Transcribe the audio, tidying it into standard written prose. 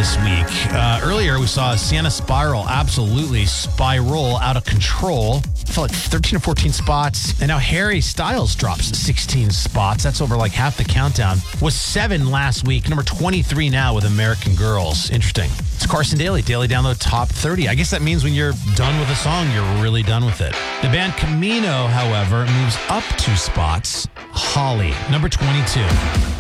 this week. Earlier, we saw Sienna Spiral absolutely spiral out of control. Felt like 13 or 14 spots. And now Harry Styles drops 16 spots. That's over like half the countdown. Was 7 last week. Number 23 now with American Girls. Interesting. It's Carson Daly. Daily Download Top 30. I guess that means when you're done with a song, you're really done with it. The band Camino, however, moves up 2 spots. Holly, number 22.